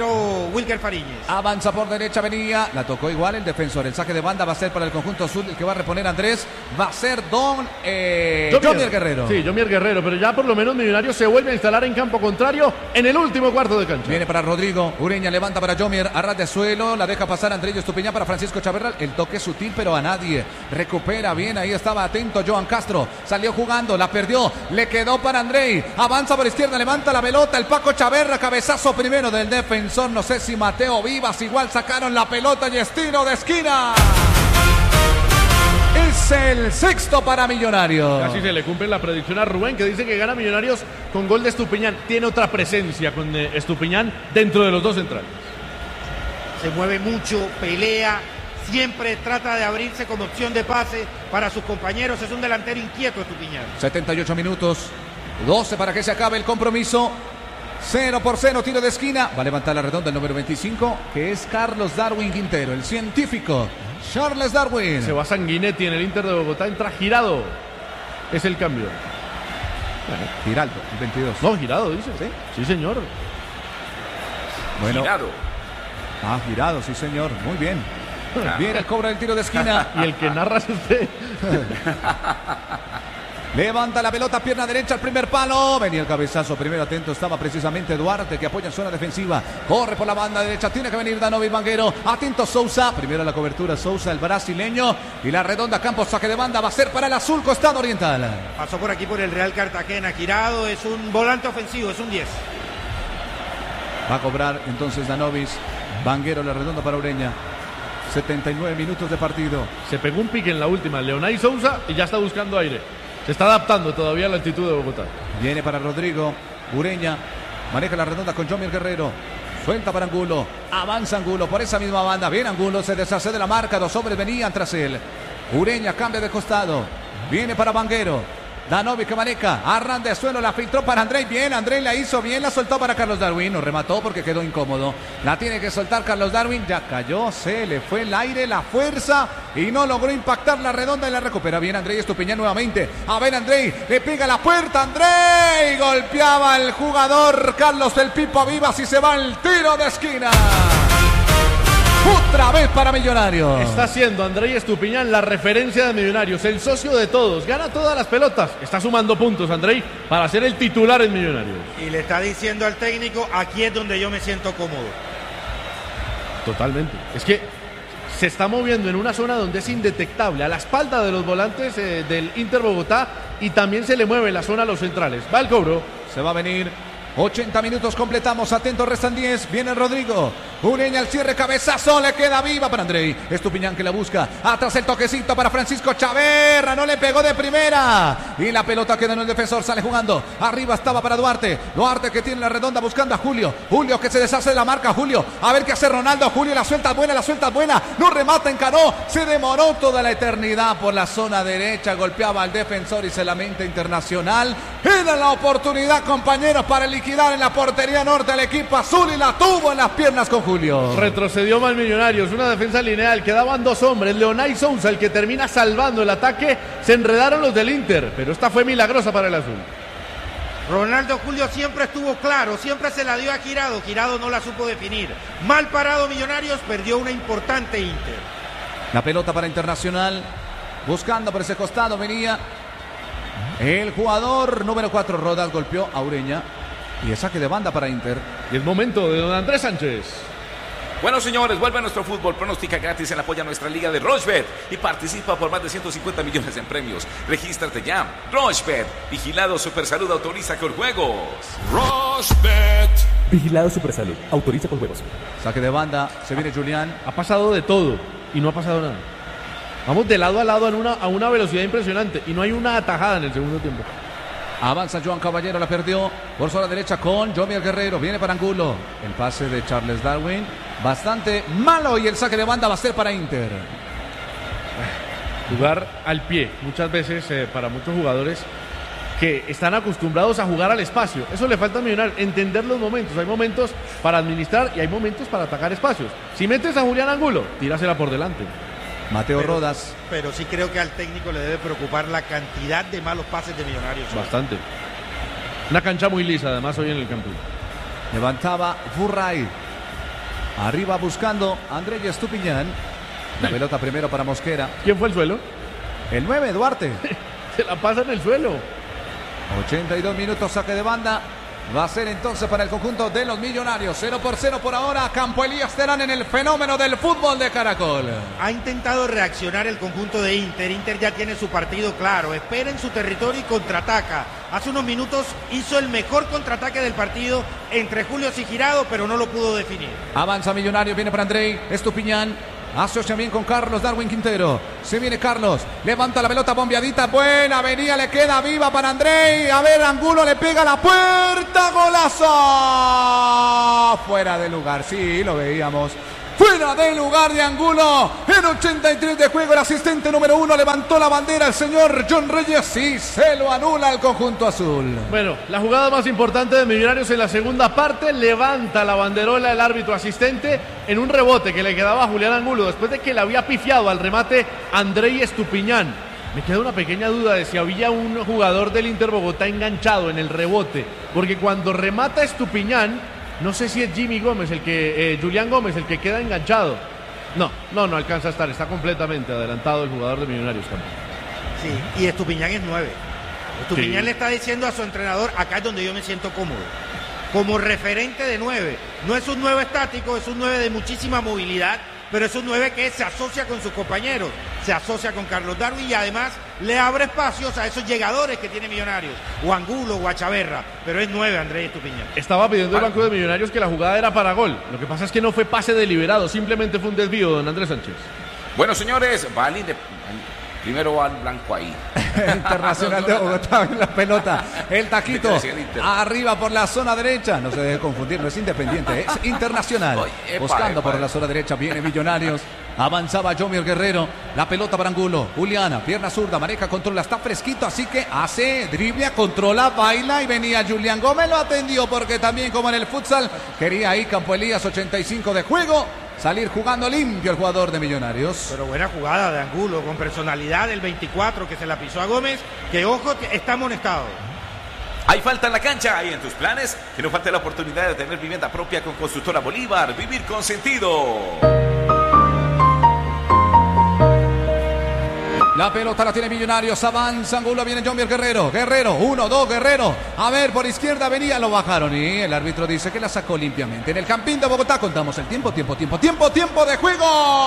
Wilker Fariñez. Avanza por derecha, venía, la tocó igual el defensor. El saque de banda va a ser para el conjunto azul, el que va a reponer Andrés. Va a ser Don eh, Jomier Guerrero. Sí, Jomier Guerrero, pero ya por lo menos Millonarios se vuelve a instalar en campo contrario en el último cuarto de cancha. Viene para Rodrigo, Ureña levanta para Jomier, a ras de suelo, la deja pasar Andrés Estupiñán para Francisco Chaverra. El toque sutil, pero a nadie. Recupera bien, ahí estaba atento Joan Castro. Salió jugando, la perdió, le quedó para Andrei. Avanza por izquierda, levanta la pelota, el Paco Chaverra, cabezazo primero del defensor. No sé si Mateo Vivas, igual sacaron la pelota y estilo de esquina. Es el sexto para Millonarios. Casi se le cumple la predicción a Rubén, que dice que gana Millonarios con gol de Estupiñán. Tiene otra presencia con eh, Estupiñán dentro de los dos centrales. Se mueve mucho, pelea, siempre trata de abrirse como opción de pase para sus compañeros. Es un delantero inquieto Estupiñán. setenta y ocho minutos, doce para que se acabe el compromiso. cero por cero, tiro de esquina. Va a levantar la redonda el número veinticinco, que es Carlos Darwin Quintero, el científico Charles Darwin. Se va Sanguinetti en el Inter de Bogotá, entra Girado. Es el cambio. Bueno, Giraldo, el veintidós. No, Girado, dice. Sí, sí señor. Bueno. Girado. Ah, Girado, sí señor, muy bien. Viene el cobro del tiro de esquina. Y el que narra es usted. Levanta la pelota, pierna derecha al primer palo. Venía el cabezazo, primero atento estaba precisamente Duarte, que apoya en zona defensiva. Corre por la banda derecha, tiene que venir Danovi Banguero. Atento Sousa, primero la cobertura Sousa, el brasileño. Y la redonda, campo, saque de banda, va a ser para el azul costado oriental. Pasó por aquí por el Real Cartagena. Girado es un volante ofensivo, es un diez. Va a cobrar entonces Danovis. Banguero, la redonda para Ureña. setenta y nueve minutos de partido. Se pegó un pique en la última Leonay Sousa y ya está buscando aire. Se está adaptando todavía a la altitud de Bogotá. Viene para Rodrigo. Ureña maneja la redonda con Jomier Guerrero. Suelta para Angulo. Avanza Angulo por esa misma banda. Viene Angulo, se deshace de la marca. Dos hombres venían tras él. Ureña cambia de costado. Viene para Banguero. Danovi que maneja. Arran de suelo, la filtró para Andrei. Bien, Andrei la hizo bien, la soltó para Carlos Darwin. No remató porque quedó incómodo. La tiene que soltar Carlos Darwin. Ya cayó, se le fue el aire, la fuerza y no logró impactar la redonda y la recupera bien Andrei Estupiñán nuevamente. A ver Andrei, le pega la puerta Andrei. Golpeaba el jugador Carlos del Pipo Vivas y se va el tiro de esquina. Otra vez para Millonarios. Está siendo Andrei Estupiñán la referencia de Millonarios, el socio de todos, gana todas las pelotas. Está sumando puntos Andrei para ser el titular en Millonarios. Y le está diciendo al técnico, aquí es donde yo me siento cómodo. Totalmente. Es que se está moviendo en una zona donde es indetectable, a la espalda de los volantes eh, del Inter Bogotá, y también se le mueve la zona a los centrales. Va el cobro. Se va a venir. ochenta minutos completamos, atentos, restan diez, viene Rodrigo, Ureña al cierre, cabezazo, le queda viva para Andrei, Estupiñán que la busca, atrás el toquecito para Francisco Chaverra, no le pegó de primera, y la pelota queda en el defensor, sale jugando, arriba estaba para Duarte, Duarte que tiene la redonda buscando a Julio, Julio que se deshace de la marca, Julio, a ver qué hace Ronaldo, Julio, la suelta buena, la suelta buena, no remata, encaró, se demoró toda la eternidad por la zona derecha, golpeaba al defensor y se lamenta Internacional, era la oportunidad compañeros para el en la portería norte al equipo azul y la tuvo en las piernas con Julio. Retrocedió mal Millonarios, una defensa lineal, quedaban dos hombres, Leonay Sousa el que termina salvando el ataque, se enredaron los del Inter, pero esta fue milagrosa para el azul. Ronaldo Julio siempre estuvo claro, siempre se la dio a Girado, Girado no la supo definir. Mal parado Millonarios, perdió una importante Inter. La pelota para Internacional, buscando por ese costado venía el jugador número cuatro, Rodas, golpeó a Ureña. Y el saque de banda para Inter. Y el momento de don Andrés Sánchez. Bueno, señores, vuelve a nuestro fútbol. Pronostica gratis en apoyo a nuestra liga de Rochebet y participa por más de ciento cincuenta millones en premios. Regístrate ya. Rochebet. Vigilado Supersalud, autoriza con juegos. Rochebet. Vigilado Supersalud, autoriza con juegos. Saque de banda, se viene Julián. Ha pasado de todo y no ha pasado nada. Vamos de lado a lado en una, a una velocidad impresionante y no hay una atajada en el segundo tiempo. Avanza Joan Caballero, la perdió por zona derecha con Jomier Guerrero, viene para Angulo, el pase de Charles Darwin, bastante malo y el saque de banda va a ser para Inter. Jugar al pie, muchas veces eh, para muchos jugadores que están acostumbrados a jugar al espacio, eso le falta a Millonarios, entender los momentos, hay momentos para administrar y hay momentos para atacar espacios. Si metes a Julián Angulo, tírasela por delante. Mateo pero, Rodas. Pero sí creo que al técnico le debe preocupar la cantidad de malos pases de Millonarios. Bastante. Una cancha muy lisa, además, hoy en el campo. Levantaba Furray. Arriba buscando Andrés Estupiñán. La pelota primero para Mosquera. ¿Quién fue el suelo? El nueve, Duarte. Se la pasa en el suelo. ochenta y dos minutos, saque de banda. Va a ser entonces para el conjunto de los Millonarios. cero por cero por ahora. Campo Elías Terán en el fenómeno del fútbol de Caracol. Ha intentado reaccionar el conjunto de Inter. Inter ya tiene su partido claro. Espera en su territorio y contraataca. Hace unos minutos hizo el mejor contraataque del partido entre Julio y Girado, pero no lo pudo definir. Avanza Millonarios, viene para Andrei Estupiñán. Asocia bien con Carlos Darwin Quintero. Se viene Carlos. Levanta la pelota bombeadita. Buena venía, le queda viva para Andrei. A ver, Angulo le pega a la puerta. ¡Golazo! Fuera de lugar. Sí, lo veíamos. Fuera de lugar de Angulo. En ochenta y tres de juego, el asistente número uno levantó la bandera. El señor John Reyes y se lo anula al conjunto azul. Bueno, la jugada más importante de Millonarios en la segunda parte. Levanta la banderola el árbitro asistente en un rebote que le quedaba a Julián Angulo después de que le había pifiado al remate Andrei Estupiñán. Me queda una pequeña duda de si había un jugador del Inter Bogotá enganchado en el rebote, porque cuando remata Estupiñán, no sé si es Jimmy Gómez, el que eh, Julián Gómez, el que queda enganchado. No, no, no alcanza a estar, está completamente adelantado el jugador de Millonarios. Campo. Sí, y Estupiñán es nueve. Estupiñán Sí. le está diciendo a su entrenador, acá es donde yo me siento cómodo. Como referente de nueve. No es un nueve estático, es un nueve de muchísima movilidad, pero es un nueve que se asocia con sus compañeros, se asocia con Carlos Darwin y además le abre espacios a esos llegadores que tiene Millonarios, o Angulo o a Chaverra, pero es nueve Andrés Estupiñán. Estaba pidiendo el banco de Millonarios que la jugada era para gol. Lo que pasa es que no fue pase deliberado, simplemente fue un desvío, don Andrés Sánchez. Bueno, señores, va al Inde- primero va al blanco ahí. Internacional de Bogotá en la pelota. El taquito arriba por la zona derecha. No se deje confundir, no es Independiente, es Internacional. Oye, epa, Buscando epa. por la zona derecha, viene Millonarios. Avanzaba Jomier Guerrero. La pelota para Angulo. Juliana, pierna zurda, maneja, controla, está fresquito, así que hace driblia, controla, baila y venía Julián Gómez. Lo atendió porque también, como en el futsal, quería ahí Campo Elías, ochenta y cinco de juego. Salir jugando limpio el jugador de Millonarios. Pero buena jugada de Angulo, con personalidad del veinticuatro que se la pisó a Gómez, que ojo, que está amonestado. Hay falta en la cancha y en tus planes, que no falte la oportunidad de tener vivienda propia con Constructora Bolívar. Vivir con sentido. La pelota la tiene Millonarios, avanza Angulo, viene Jomier Guerrero, Guerrero, uno, dos, Guerrero, a ver, por izquierda venía, lo bajaron y el árbitro dice que la sacó limpiamente. En el Campín de Bogotá contamos el tiempo, tiempo, tiempo, tiempo, tiempo de juego.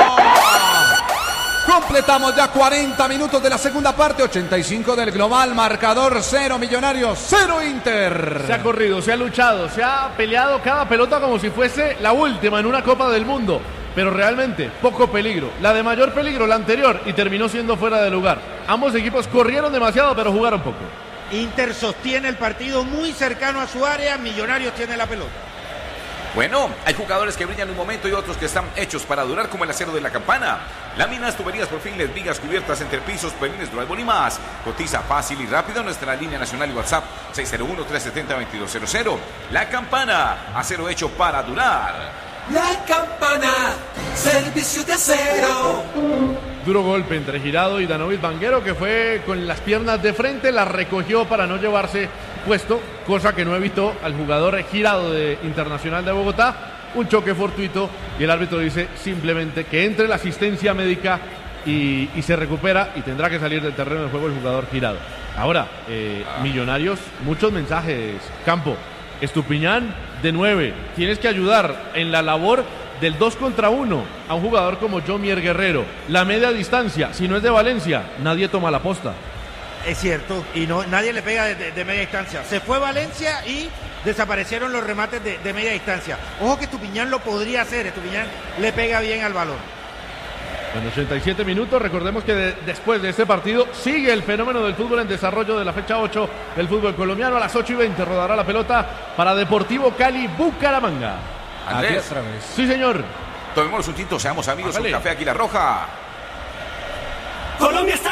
Completamos ya cuarenta minutos de la segunda parte, ochenta y cinco del global, marcador cero Millonarios, cero Inter. Se ha corrido, se ha luchado, se ha peleado cada pelota como si fuese la última en una Copa del Mundo. Pero realmente poco peligro. La de mayor peligro, la anterior, y terminó siendo fuera de lugar. Ambos equipos corrieron demasiado, pero jugaron poco. Inter sostiene el partido muy cercano a su área, Millonarios tiene la pelota. Bueno, hay jugadores que brillan un momento y otros que están hechos para durar, como el acero de la campana. Láminas, tuberías, perfiles, vigas, cubiertas, entrepisos, pelines, drywall y más. Cotiza fácil y rápido en nuestra línea nacional y WhatsApp seis cero uno, tres siete cero, dos dos cero cero. La Campana, acero hecho para durar. La Campana, servicio de acero. Duro golpe entre Girado y Danovis Vanguero, que fue con las piernas de frente, la recogió para no llevarse puesto, cosa que no evitó al jugador Girado de Internacional de Bogotá. Un choque fortuito y el árbitro dice simplemente que entre la asistencia médica y, y se recupera y tendrá que salir del terreno de juego el jugador Girado. Ahora, eh, Millonarios, muchos mensajes. Campo, Estupiñán de nueve, tienes que ayudar en la labor del dos contra uno a un jugador como Jomier Guerrero. La media distancia, si no es de Valencia, nadie toma la posta. Es cierto, y no nadie le pega de, de, de media distancia. Se fue Valencia y desaparecieron los remates de, de media distancia. Ojo que Estupiñán lo podría hacer, Estupiñán le pega bien al balón. En ochenta y siete minutos, recordemos que de, después de este partido sigue el fenómeno del fútbol en desarrollo de la fecha ocho del fútbol colombiano. A las ocho y veinte rodará la pelota para Deportivo Cali Bucaramanga. Andrés, sí señor. Tomémonos un tinto, seamos amigos, Hágale. un café Águila Roja. Colombia está